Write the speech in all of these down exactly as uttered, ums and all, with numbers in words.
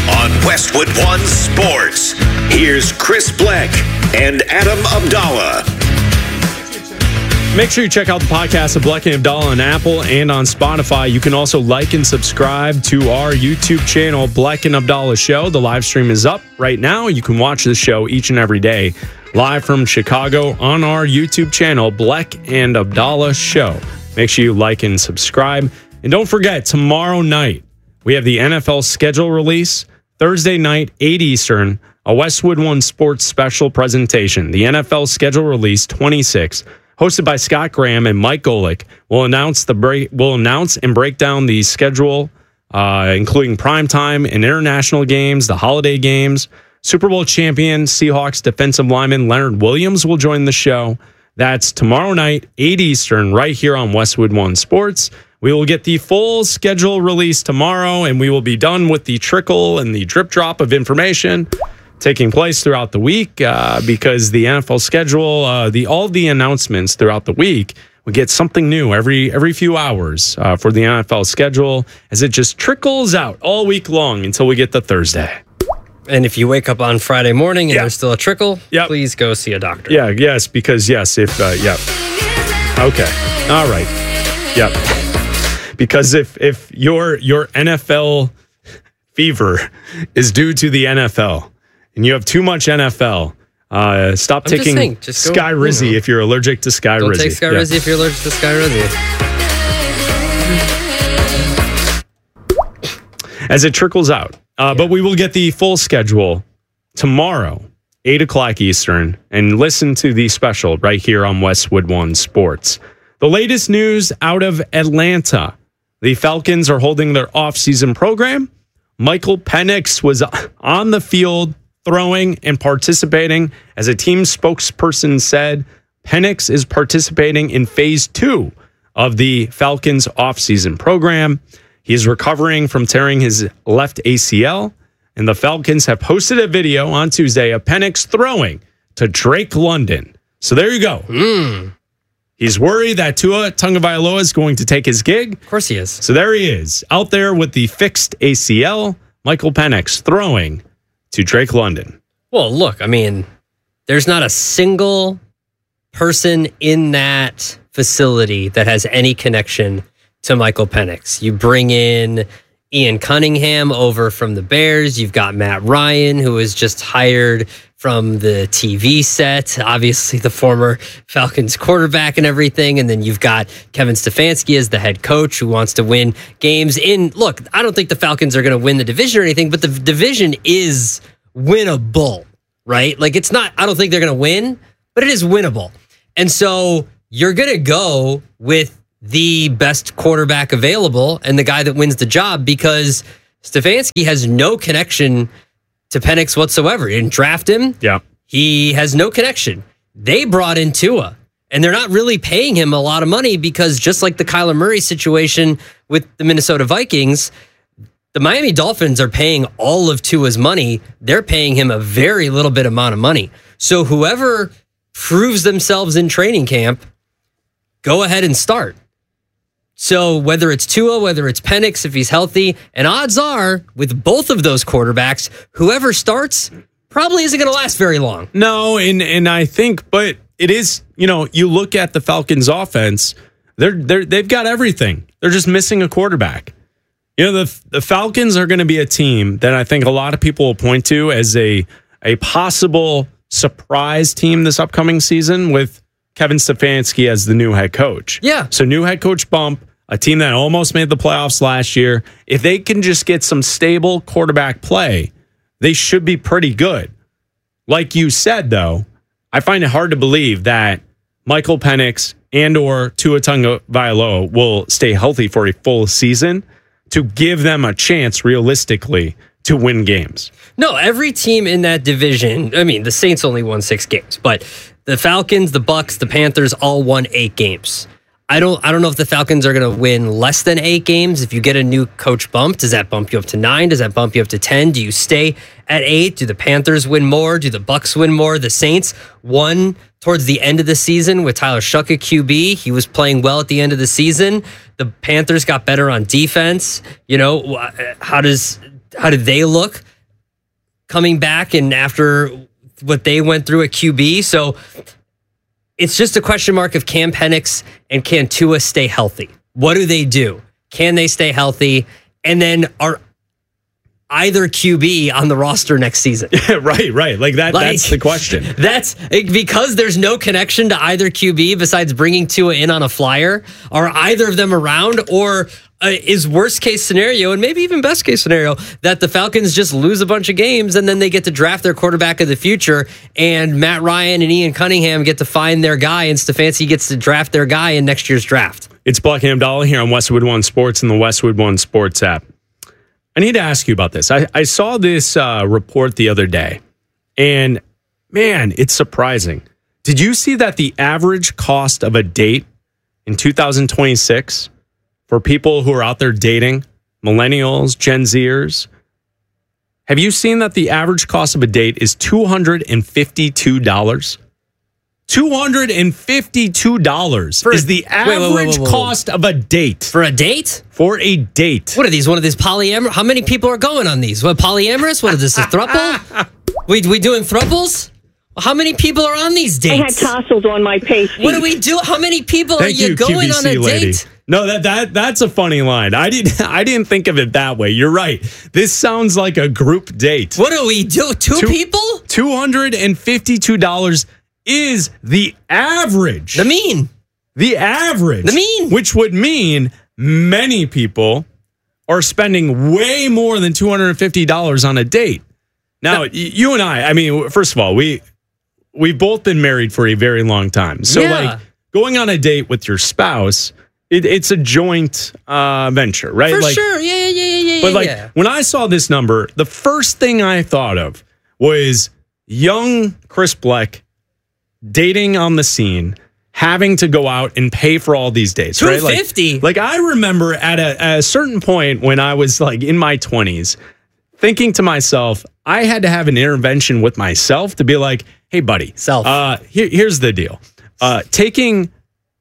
on Westwood One Sports. Here's Chris Bleck and Adam Abdallah. Make sure you check out the podcast of Bleck and Abdallah on Apple and on Spotify. You can also like and subscribe to our YouTube channel, Bleck and Abdallah Show. The live stream is up right now. You can watch the show each and every day live from Chicago on our YouTube channel, Bleck and Abdallah Show. Make sure you like and subscribe. And don't forget, tomorrow night, we have the N F L schedule release. Thursday night, eight Eastern, a Westwood One Sports special presentation. The N F L schedule release twenty-six, hosted by Scott Graham and Mike Golick, will announce the break. Will announce and break down the schedule, uh, including primetime and international games, the holiday games. Super Bowl champion Seahawks defensive lineman Leonard Williams will join the show. That's tomorrow night, eight Eastern, right here on Westwood One Sports. We will get the full schedule release tomorrow, and we will be done with the trickle and the drip drop of information taking place throughout the week uh, because the N F L schedule, uh, the all the announcements throughout the week, we get something new every every few hours uh, for the N F L schedule as it just trickles out all week long until we get to Thursday. And if you wake up on Friday morning and yeah. there's still a trickle, yep. please go see a doctor. Yeah, yes, because yes, if, uh, yeah. Okay, all right, yep. Because if if your your N F L fever is due to the N F L and you have too much N F L, uh, stop I'm taking just saying, just go, Sky Rizzy you know, if you're allergic to Sky don't Rizzy. Don't take Sky yeah. Rizzy if you're allergic to Sky Rizzy. As it trickles out. Uh, yeah. But we will get the full schedule tomorrow, eight o'clock Eastern, and listen to the special right here on Westwood One Sports. The latest news out of Atlanta. The Falcons are holding their offseason program. Michael Penix was on the field throwing and participating. As a team spokesperson said, Penix is participating in phase two of the Falcons offseason program. He is recovering from tearing his left A C L, and the Falcons have posted a video on Tuesday of Penix throwing to Drake London. So there you go. Mm. He's worried that Tua Tagovailoa is going to take his gig. Of course he is. So there he is, out there with the fixed A C L. Michael Penix throwing to Drake London. Well, look, I mean, there's not a single person in that facility that has any connection to Michael Penix. You bring in Ian Cunningham over from the Bears. You've got Matt Ryan, who was just hired from the T V set, obviously the former Falcons quarterback and everything. And then you've got Kevin Stefanski as the head coach who wants to win games. In look, I don't think the Falcons are going to win the division or anything, but the division is winnable, right? Like it's not, I don't think they're going to win, but it is winnable. And so you're going to go with the best quarterback available and the guy that wins the job because Stefanski has no connection to Penix whatsoever. He didn't draft him. Yeah. He has no connection. They brought in Tua, and they're not really paying him a lot of money because just like the Kyler Murray situation with the Minnesota Vikings, the Miami Dolphins are paying all of Tua's money. They're paying him a very little bit amount of money. So whoever proves themselves in training camp, go ahead and start. So whether it's Tua, whether it's Penix, if he's healthy, and odds are with both of those quarterbacks, whoever starts probably isn't going to last very long. No, and and I think, but it is, you know, you look at the Falcons offense, they're they're they've got everything. They're just missing a quarterback. You know, the the Falcons are going to be a team that I think a lot of people will point to as a a possible surprise team this upcoming season with Kevin Stefanski as the new head coach. Yeah. So new head coach bump. A team that almost made the playoffs last year. If they can just get some stable quarterback play, they should be pretty good. Like you said, though, I find it hard to believe that Michael Penix and or Tua Tagovailoa will stay healthy for a full season to give them a chance realistically to win games. No, every team in that division, I mean, the Saints only won six games, but the Falcons, the Bucks, the Panthers all won eight games. I don't I don't know if the Falcons are going to win less than eight games. If you get a new coach bump, does that bump you up to nine? Does that bump you up to ten? Do you stay at eight? Do the Panthers win more? Do the Bucks win more? The Saints won towards the end of the season with Tyler Shuck at Q B. He was playing well at the end of the season. The Panthers got better on defense. You know, how does how did they look? coming back and after what they went through at Q B. So it's just a question mark of can Penix and can Tua stay healthy? What do they do? Can they stay healthy? And then are either Q B on the roster next season? right, right. Like that. Like, that's the question. That's because there's no connection to either Q B besides bringing Tua in on a flyer. Are either of them around, or uh, is worst case scenario, and maybe even best case scenario, that the Falcons just lose a bunch of games and then they get to draft their quarterback of the future, and Matt Ryan and Ian Cunningham get to find their guy, and Stefanski gets to draft their guy in next year's draft? It's Black and Abdallah here on Westwood One Sports and the Westwood One Sports app. I need to ask you about this. I, I saw this uh, report the other day, and man, it's surprising. Did you see that the average cost of a date in two thousand twenty-six for people who are out there dating, millennials, Gen Zers, have you seen that the average cost of a date is two hundred fifty-two dollars? two hundred fifty-two dollars For, is the average wait, wait, wait, wait, wait. cost of a date. For a date? For a date. What are these? One of these polyamorous? How many people are going on these? What, polyamorous? What is this, a throuple? we we doing throuples? How many people are on these I had dates? tassels on my pasties. What do we do? How many people Thank are you, you, going Q B C on a lady. date? No, that that that's a funny line. I didn't I didn't think of it that way. You're right. This sounds like a group date. What do we do? Two, Two- people? two hundred fifty-two dollars is the average. The mean. The average. The mean. Which would mean many people are spending way more than two hundred fifty dollars on a date. Now, y- you and I, I mean, first of all, we we've both been married for a very long time. So Yeah. like going on a date with your spouse, it, it's a joint uh, venture, right? For like, sure. Yeah, yeah, yeah, yeah, But like yeah. when I saw this number, the first thing I thought of was young Chris Bleck dating on the scene, having to go out and pay for all these dates, right? two hundred fifty dollars? Like, like I remember at a, at a certain point when I was like in my twenties, thinking to myself, I had to have an intervention with myself to be like, hey, buddy, Self. Uh, here, here's the deal. Uh, taking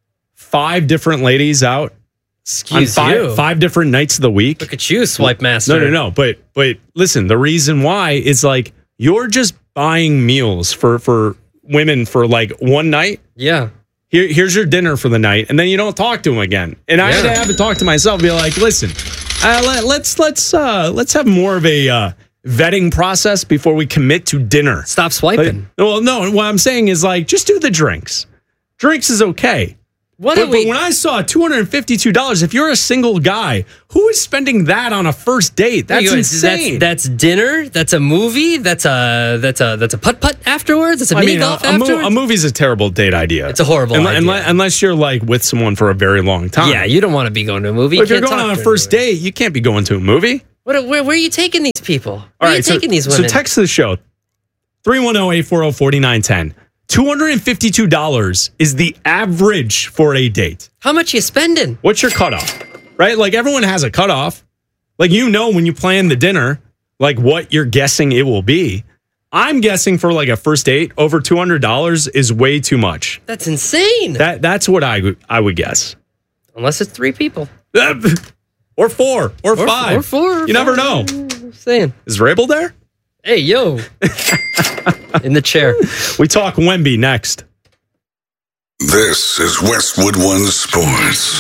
five different ladies out Excuse on five, you. five different nights of the week. Look at you, swipe master. No, no, no. But but listen, the reason why is like you're just buying meals for for women for like one night. Yeah. Here, here's your dinner for the night, and then you don't talk to them again. And I had to Yeah. have to talk to myself, be like, listen, uh, let, let's let's uh, let's have more of a uh, vetting process before we commit to dinner. Stop Like, swiping. well, no, what I'm saying is like just do the drinks. Drinks is okay. What But, are we? but when I saw two hundred fifty-two dollars, if you're a single guy, who is spending that on a first date? That's Wait, wait, insane. That's, that's dinner. That's a movie. That's a that's a that's a putt putt afterwards. That's a I mini mean, golf a, a, mo- afterwards. a movie's a terrible date idea. It's a horrible Unle- idea. unle- Unless you're like with someone for a very long time. yeah, you don't want to be going to a movie. But if You you're can't going talk on a during first the movie. date, you can't be going to a movie. What, where, where are you taking these people? Where All are right, you so, taking these so women? text the show three one zero, eight four zero, four nine one zero. two hundred fifty-two dollars is the average for a date. How much you spending? What's your cutoff? Right? Like everyone has a cutoff. Like you know when you plan the dinner, like what you're guessing it will be. I'm guessing for like a first date, over two hundred dollars is way too much. That's insane. That That's what I, would- I would guess. Unless it's three people. Or four, or, Or- five. or four, or You never five. know. I'm saying. Is Rabel there? Hey, yo. In the chair. We talk Wemby next. This is Westwood One Sports.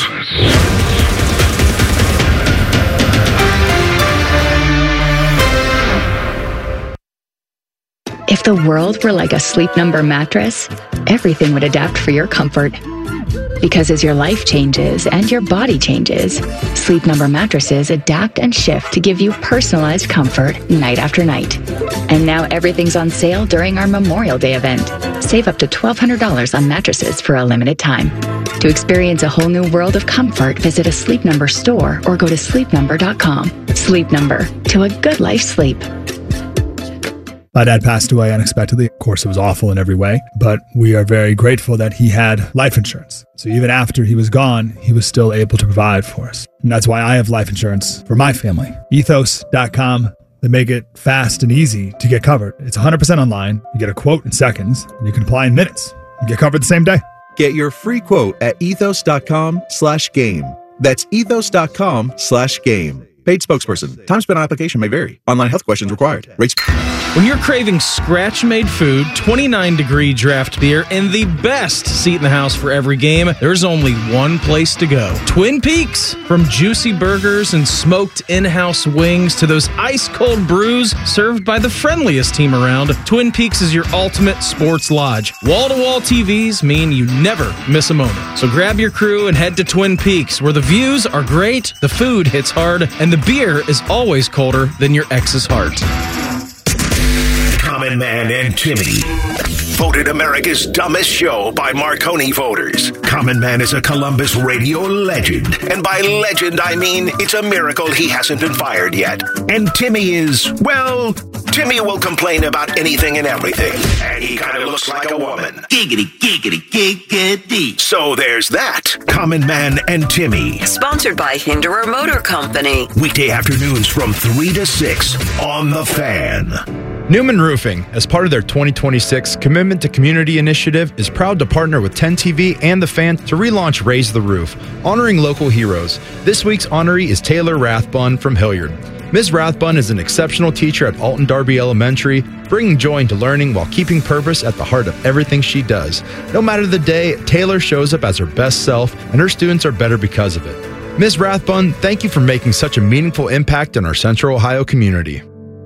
If the world were like a Sleep Number mattress, everything would adapt for your comfort. Because as your life changes and your body changes, Sleep Number mattresses adapt and shift to give you personalized comfort night after night. And now everything's on sale during our Memorial Day event. Save up to twelve hundred dollars on mattresses for a limited time. To experience a whole new world of comfort, visit a Sleep Number store or go to sleep number dot com. Sleep Number, to a good life sleep. My dad passed away unexpectedly. Of course, it was awful in every way, but we are very grateful that he had life insurance. So even after he was gone, he was still able to provide for us. And that's why I have life insurance for my family. ethos dot com. They make it fast and easy to get covered. It's one hundred percent online. You get a quote in seconds, and you can apply in minutes. You get covered the same day. Get your free quote at ethos dot com slash game. That's ethos dot com slash game. Paid spokesperson. Time spent on application may vary. Online health questions required. Rates. When you're craving scratch-made food, twenty-nine degree draft beer, and the best seat in the house for every game, there's only one place to go. Twin Peaks. From juicy burgers and smoked in-house wings to those ice-cold brews served by the friendliest team around, Twin Peaks is your ultimate sports lodge. Wall-to-wall T Vs mean you never miss a moment. So grab your crew and head to Twin Peaks, where the views are great, the food hits hard, and the beer is always colder than your ex's heart. Common Man and Timmy. Voted America's dumbest show by Marconi voters. Common Man is a Columbus radio legend. And by legend, I mean it's a miracle he hasn't been fired yet. And Timmy is, well, Timmy will complain about anything and everything. And he kind of looks like a woman. Giggity, giggity, giggity. So there's that. Common Man and Timmy. Sponsored by Hinderer Motor Company. Weekday afternoons from three to six on The Fan. Newman Roofing, as part of their twenty twenty-six Commitment to Community initiative, is proud to partner with ten T V and The Fan to relaunch Raise the Roof, honoring local heroes. This week's honoree is Taylor Rathbun from Hilliard. Miz Rathbun is an exceptional teacher at Alton Darby Elementary, bringing joy into learning while keeping purpose at the heart of everything she does. No matter the day, Taylor shows up as her best self, and her students are better because of it. Miz Rathbun, thank you for making such a meaningful impact in our Central Ohio community.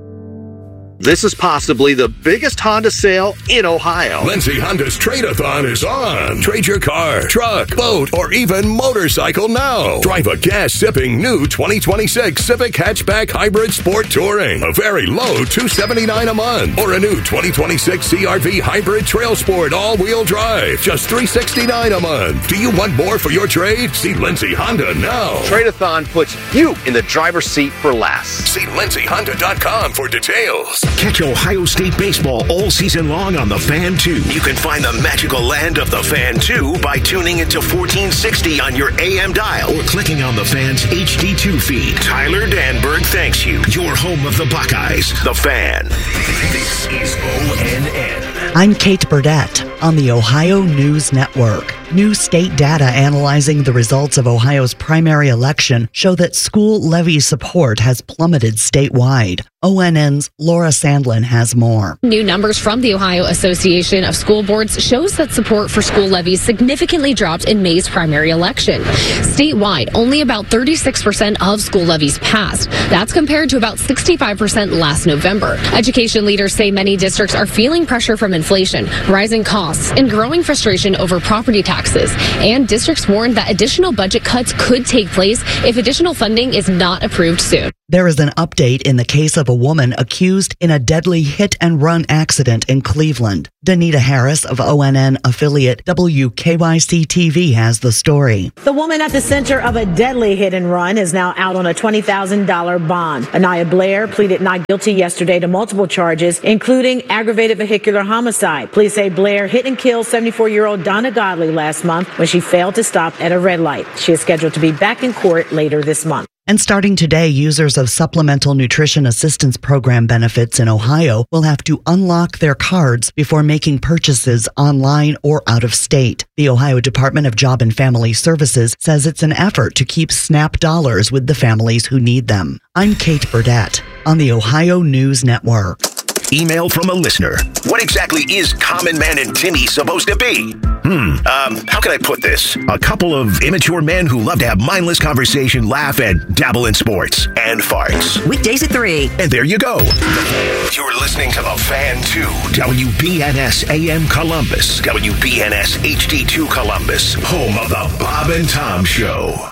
This is possibly the biggest Honda sale in Ohio. Lindsay Honda's Trade-a-thon is on. Trade your car, truck, boat, or even motorcycle now. Drive a gas-sipping new twenty twenty-six Civic Hatchback Hybrid Sport Touring. A very low two hundred seventy-nine dollars a month. Or a new twenty twenty-six C R V Hybrid Trail Sport All-Wheel Drive. Just three hundred sixty-nine dollars a month. Do you want more for your trade? See Lindsay Honda now. Trade-a-thon puts you in the driver's seat for less. See lindsay honda dot com for details. Catch Ohio State baseball all season long on The Fan two. You can find the magical land of The Fan two by tuning into fourteen sixty on your A M dial or clicking on The Fan's H D two feed. Tyler Danberg thanks you. Your home of the Buckeyes, The Fan. This is O N N. I'm Kate Burdett on the Ohio News Network. New state data analyzing the results of Ohio's primary election show that school levy support has plummeted statewide. O N N's Laura Sandlin has more. New numbers from the Ohio Association of School Boards shows that support for school levies significantly dropped in May's primary election. Statewide, only about thirty-six percent of school levies passed. That's compared to about sixty-five percent last November. Education leaders say many districts are feeling pressure from inflation, rising costs, and growing frustration over property taxes. And districts warned that additional budget cuts could take place if additional funding is not approved soon. There is an update in the case of a woman accused in a deadly hit-and-run accident in Cleveland. Danita Harris of O N N affiliate W K Y C T V has the story. The woman at the center of a deadly hit-and-run is now out on a twenty thousand dollars bond. Anaya Blair pleaded not guilty yesterday to multiple charges, including aggravated vehicular homicide. Police say Blair hit and killed seventy-four-year-old Donna Godley last month when she failed to stop at a red light. She is scheduled to be back in court later this month. And starting today, users of Supplemental Nutrition Assistance Program benefits in Ohio will have to unlock their cards before making purchases online or out of state. The Ohio Department of Job and Family Services says it's an effort to keep SNAP dollars with the families who need them. I'm Kate Burdett on the Ohio News Network. Email from a listener. What exactly is Common Man and Timmy supposed to be? Hmm, um, how can I put this? A couple of immature men who love to have mindless conversation, laugh, and dabble in sports and farts. Weekdays at three. And there you go. You're listening to The Fan two, W B N S A M Columbus, W B N S H D two Columbus, home of the Bob and Tom Show.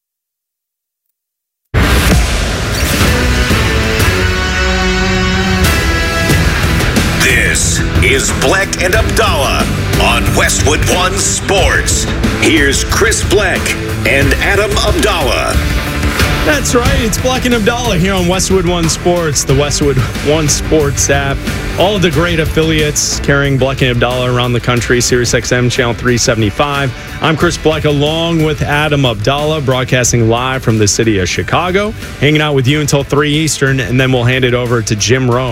This is Bleck and Abdallah on Westwood One Sports. Here's Chris Bleck and Adam Abdallah. That's right. It's Bleck and Abdallah here on Westwood One Sports, the Westwood One Sports app. All of the great affiliates carrying Bleck and Abdallah around the country, Sirius X M Channel three seventy-five. I'm Chris Bleck along with Adam Abdallah, broadcasting live from the city of Chicago, hanging out with you until three Eastern, and then we'll hand it over to Jim Rome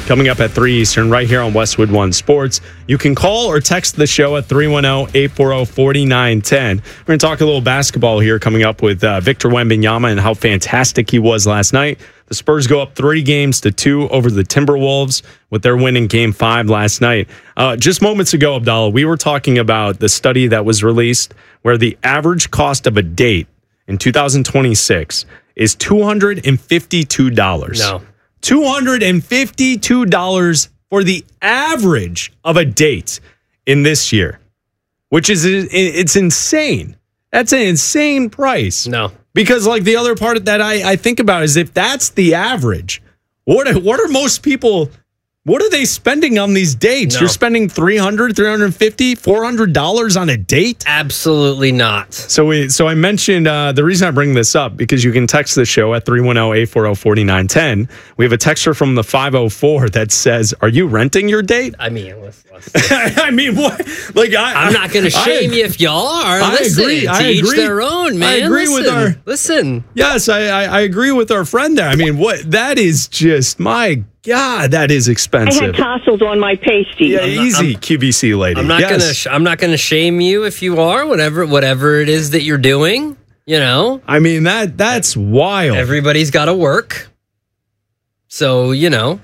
coming up at three Eastern right here on Westwood One Sports. You can call or text the show at three one zero, eight four zero, four nine one zero. We're going to talk a little basketball here coming up with uh, Victor Wembanyama and how fantastic he was last night. The Spurs go up three games to two over the Timberwolves with their win in game five last night. Uh, just moments ago, Abdallah, we were talking about the study that was released where the average cost of a date in two thousand twenty-six is two hundred fifty-two dollars. No. two hundred fifty-two dollars for the average of a date in this year, which is, it's insane. That's an insane price. No. Because like the other part that I, I think about is if that's the average, what are, what are most people, what are they spending on these dates? No. You're spending three hundred dollars, three hundred fifty dollars, four hundred dollars on a date? Absolutely not. So we, so I mentioned uh, the reason I bring this up because you can text the show at three one zero, eight four zero, four nine one zero. We have a texter from the five oh four that says, "Are you renting your date?" I mean, let's, let's, I mean, what? Like I, I'm not going to shame I, you if y'all are. I Listen, agree. to I each agree. their own, man. I agree listen, with our. Listen. Yes, I, I I agree with our friend there. I mean, what that is just my God, that is expensive. I had tassels on my pasties. Yeah, I'm easy, not, Q V C lady. I'm not yes. gonna. Sh- I'm not gonna shame you if you are. Whatever, whatever it is that you're doing. You know. I mean that that's wild. Everybody's got to work. So you know.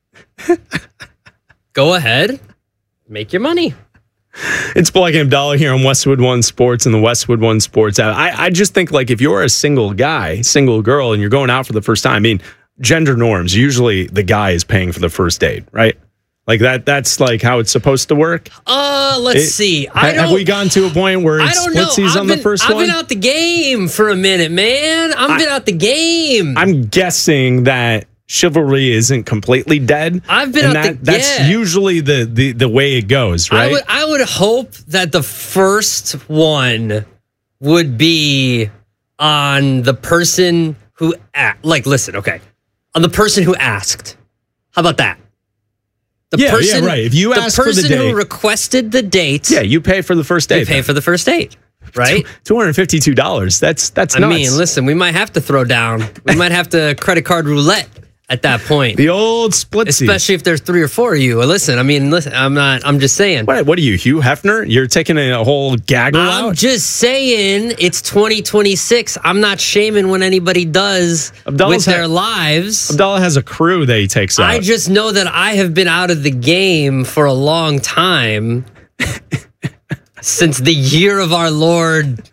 Go ahead, make your money. It's Black and Abdallah here on Westwood One Sports and the Westwood One Sports app. I, I just think like if you're a single guy, single girl, and you're going out for the first time, I mean, gender norms, usually the guy is paying for the first date, right? Like that that's like how it's supposed to work. Uh, let's it, see. I have don't, we gotten to a point where it's I don't know. splitsies I've on been, the first I've one? I've been out the game for a minute, man. I've I, been out the game. I'm guessing that chivalry isn't completely dead. I've been and out that, the That's yeah. usually the, the, the way it goes, right? I would, I would hope that the first one would be on the person who, like, listen, okay. On the person who asked. How about that? The yeah, person, yeah, right. If you ask for the date. The person who requested the date. Yeah, you pay for the first date. You pay for the first date. Right? two hundred fifty-two dollars. That's that's nuts. I mean, listen, we might have to throw down. We might have to credit card roulette at that point. The old splitsy. Especially if there's three or four of you. Listen, I mean, listen, I'm not, I'm just saying. What, what are you, Hugh Hefner? You're taking a whole gaggle I'm out? just saying it's twenty twenty-six. I'm not shaming when anybody does Abdullah's with their ha- lives. Abdallah has a crew that he takes out. I just know that I have been out of the game for a long time. Since the year of our Lord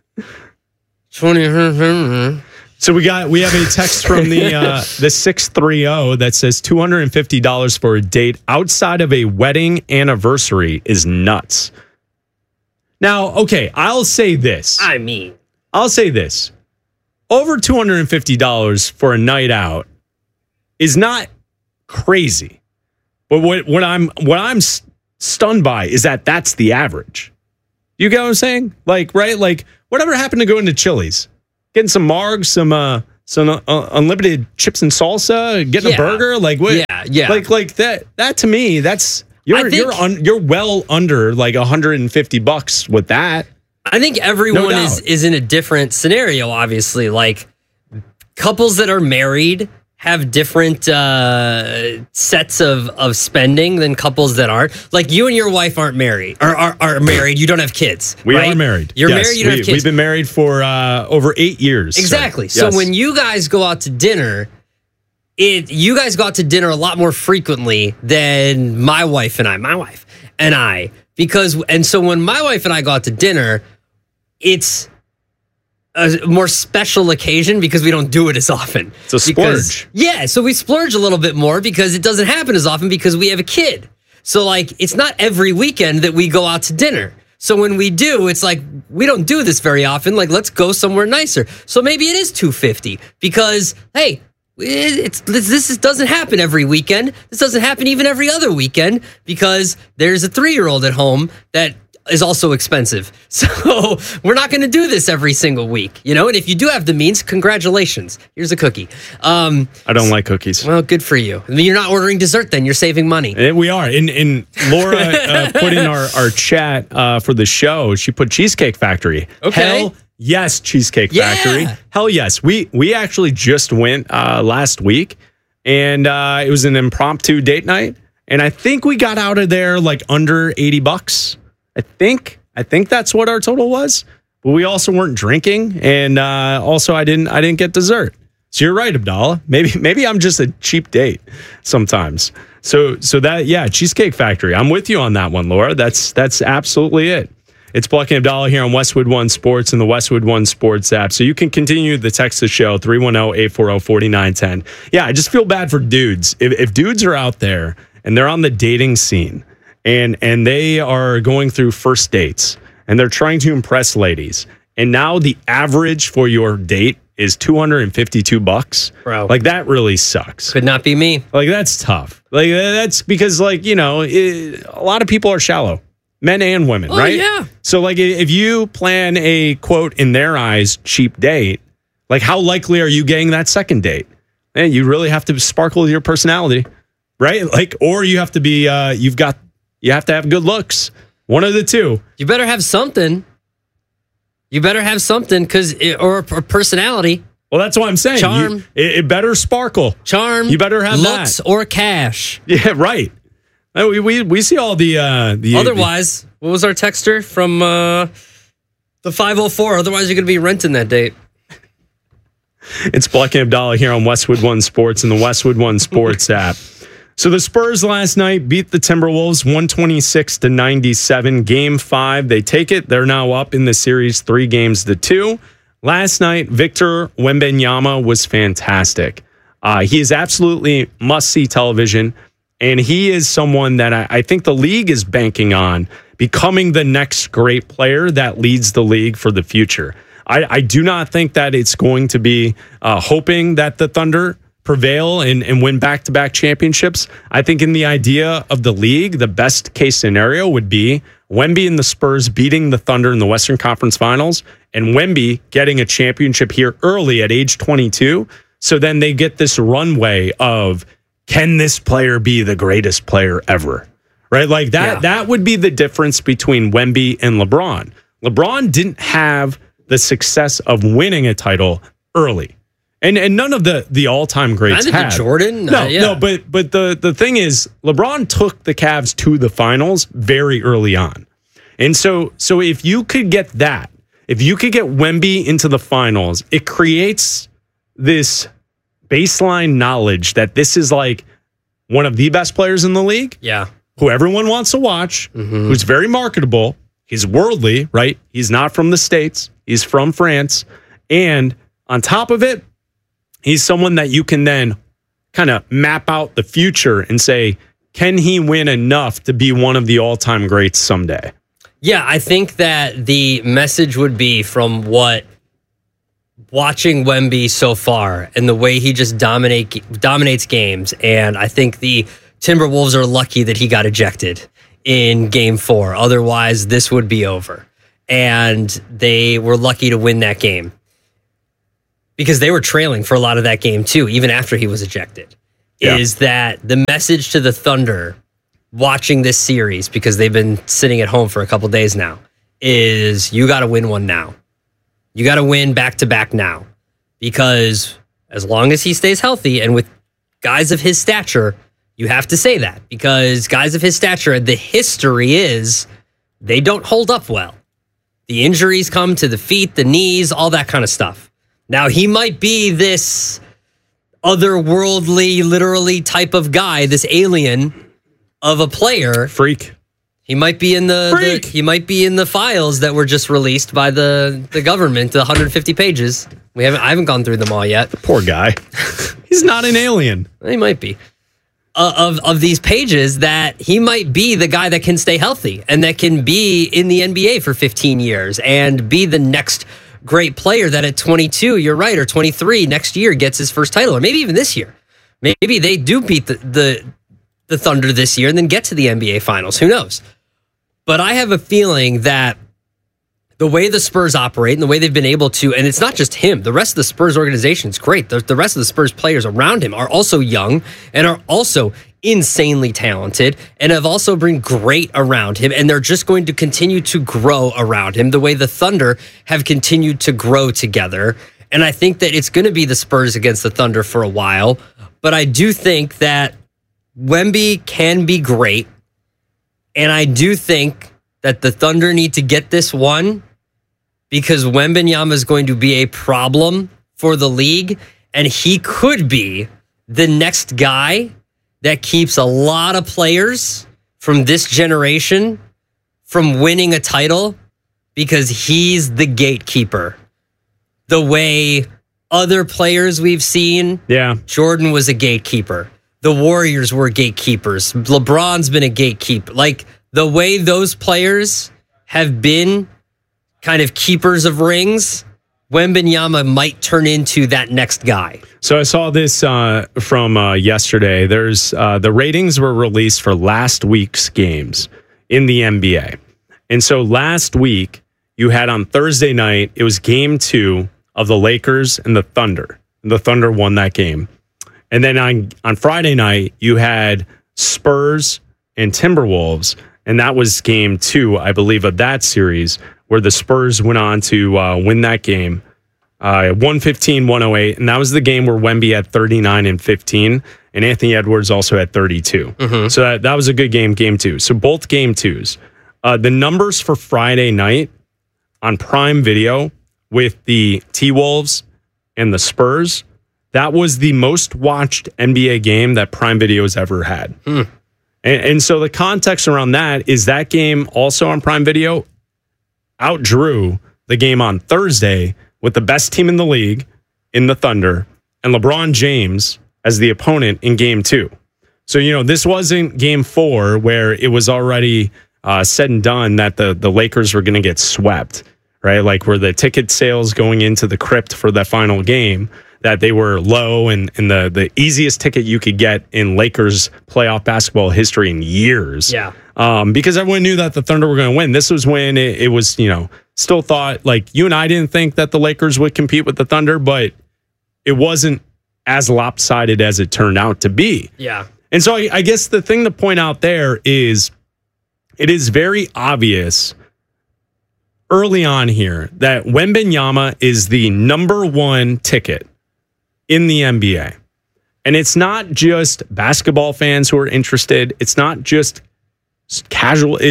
twenty. So we got we have a text from the uh, the six three zero that says two hundred fifty dollars for a date outside of a wedding anniversary is nuts. Now, okay, I'll say this. I mean, I'll say this. Over two hundred fifty dollars for a night out is not crazy. But what what I'm what I'm stunned by is that that's the average. You get what I'm saying? Like, right? Like, whatever happened to going to Chili's? Getting some margs, some uh, some uh, unlimited chips and salsa, getting yeah. a burger, like what? Yeah, yeah. Like, like that. That to me, that's you're think, you're un, you're well under like one hundred fifty bucks with that. I think everyone No is doubt. is in a different scenario. Obviously, like couples that are married have different uh, sets of, of spending than couples that aren't. Like you and your wife aren't married, or are, are married. You don't have kids. We right? are married. You're Yes, married. You don't we, have kids. We've been married for uh, over eight years. Exactly. So, So yes. when you guys go out to dinner, it you guys go out to dinner a lot more frequently than my wife and I. My wife and I, because and so when my wife and I go out to dinner, it's a more special occasion because we don't do it as often. It's a Because- splurge. Yeah, so we splurge a little bit more because it doesn't happen as often because we have a kid. So like it's not every weekend that we go out to dinner. So when we do, it's like we don't do this very often. Like let's go somewhere nicer. So maybe it is two hundred fifty dollars because hey, it's this, this doesn't happen every weekend. This doesn't happen even every other weekend because there's a three-year-old at home that is also expensive. So we're not going to do this every single week, you know? And if you do have the means, congratulations. Here's a cookie. Um, I don't like cookies. well, good for you. I mean, you're not ordering dessert then. You're saving money. And we are. And, and Laura uh, put in our, our chat uh, for the show, she put Cheesecake Factory. Okay. Hell yes, Cheesecake Yeah. Factory. Hell yes. We, we actually just went uh, last week, and uh, it was an impromptu date night. And I think we got out of there like under eighty bucks. I think. I think that's what our total was. But we also weren't drinking. And uh, also I didn't I didn't get dessert. So you're right, Abdallah. Maybe maybe I'm just a cheap date sometimes. So so that yeah, Cheesecake Factory. I'm with you on that one, Laura. That's that's absolutely it. It's Black and Abdallah here on Westwood One Sports and the Westwood One Sports app. So you can continue the text the show three one zero, eight four zero, four nine one zero. Yeah, I just feel bad for dudes. If, if dudes are out there and they're on the dating scene and and they are going through first dates and they're trying to impress ladies, and now the average for your date is two hundred fifty-two bucks. Bro. Like that really sucks. Could not be me. Like that's tough. Like that's because like, you know, it, a lot of people are shallow. Men and women, oh, right? Yeah. So like if you plan a quote in their eyes cheap date, like how likely are you getting that second date? Man, you really have to sparkle with your personality, right? Like, or you have to be uh you've got you have to have good looks. One of the two. You better have something. You better have something because or a personality. Well, that's what I'm saying. Charm. You, it, it better sparkle. Charm. You better have looks that. or cash. Yeah, right. We we we see all the uh the otherwise. The, what was our texter from uh, the five oh four? Otherwise, you're going to be renting that date. It's Black and Abdallah here on Westwood One Sports and the Westwood One Sports app. So the Spurs last night beat the Timberwolves one twenty-six to ninety-seven. Game five, they take it. They're now up in the series three games to two. Last night, Victor Wembanyama was fantastic. Uh, he is absolutely must-see television. And he is someone that I, I think the league is banking on becoming the next great player that leads the league for the future. I, I do not think that it's going to be uh, hoping that the Thunder prevail and, and win back-to-back championships. I think in the idea of the league, the best case scenario would be Wemby and the Spurs beating the Thunder in the Western Conference Finals and Wemby getting a championship here early at age twenty-two. So then they get this runway of, can this player be the greatest player ever? Right? Like that, yeah. that would be the difference between Wemby and LeBron. LeBron didn't have the success of winning a title early. And and none of the, the all-time greats Neither had. did Jordan. No, uh, yeah. no, but but the, the thing is, LeBron took the Cavs to the finals very early on. And so so if you could get that, if you could get Wemby into the finals, it creates this baseline knowledge that this is like one of the best players in the league. Yeah. Who everyone wants to watch, mm-hmm. who's very marketable. He's worldly, right? He's not from the States. He's from France. And on top of it, he's someone that you can then kind of map out the future and say, can he win enough to be one of the all-time greats someday? Yeah, I think that the message would be from what watching Wemby so far and the way he just dominate dominates games. And I think the Timberwolves are lucky that he got ejected in game four. Otherwise, this would be over. And they were lucky to win that game because they were trailing for a lot of that game too, even after he was ejected. Yeah. Is that the message to the Thunder watching this series, because they've been sitting at home for a couple days now, is you got to win one now. You got to win back-to-back now, because as long as he stays healthy and with guys of his stature, you have to say that, because guys of his stature, the history is they don't hold up well. The injuries come to the feet, the knees, all that kind of stuff. Now, he might be this otherworldly, literally type of guy, this alien of a player. Freak. He might be in the, the he might be in the files that were just released by the, the government, the one hundred fifty pages. We haven't I haven't gone through them all yet. The poor guy. He's not an alien. He might be. Uh, of of these pages, that he might be the guy that can stay healthy and that can be in the N B A for fifteen years and be the next great player that at twenty-two, you're right, or twenty-three next year gets his first title, or maybe even this year. Maybe they do beat the the, the Thunder this year and then get to the N B A Finals. Who knows? But I have a feeling that the way the Spurs operate and the way they've been able to, and it's not just him, the rest of the Spurs organization is great. The, the rest of the Spurs players around him are also young and are also insanely talented and have also been great around him. And they're just going to continue to grow around him the way the Thunder have continued to grow together. And I think that it's going to be the Spurs against the Thunder for a while. But I do think that Wemby can be great. And I do think that the Thunder need to get this one because Wembanyama is going to be a problem for the league. And he could be the next guy that keeps a lot of players from this generation from winning a title because he's the gatekeeper. The way other players we've seen, yeah, Jordan was a gatekeeper. The Warriors were gatekeepers. LeBron's been a gatekeeper. Like the way those players have been kind of keepers of rings, Wembanyama might turn into that next guy. So I saw this uh, from uh, yesterday. There's uh, the ratings were released for last week's games in the N B A. And so last week you had on Thursday night, it was game two of the Lakers and the Thunder. The Thunder won that game. And then on, on Friday night, you had Spurs and Timberwolves. And that was game two, I believe, of that series, where the Spurs went on to uh, win that game, uh, one fifteen one oh eight. And that was the game where Wemby had thirty-nine and fifteen, and Anthony Edwards also had thirty-two. Mm-hmm. So that, that was a good game, game two. So both game twos. Uh, the numbers for Friday night on Prime Video with the T-Wolves and the Spurs, that was the most watched N B A game that Prime Video has ever had. Hmm. And, and so the context around that is that game also on Prime Video outdrew the game on Thursday with the best team in the league in the Thunder and LeBron James as the opponent in game two. So, you know, this wasn't game four where it was already uh, said and done that the, the Lakers were going to get swept, right? Like where the ticket sales going into the crypt for that final game, that they were low and, and the, the easiest ticket you could get in Lakers playoff basketball history in years. Yeah. Um, because everyone knew that the Thunder were going to win. This was when it, it was, you know, still thought, like, you and I didn't think that the Lakers would compete with the Thunder, but it wasn't as lopsided as it turned out to be. Yeah. And so I, I guess the thing to point out there is it is very obvious early on here that Wembanyama is the number one ticket in the N B A. And it's not just basketball fans who are interested. It's not just casual.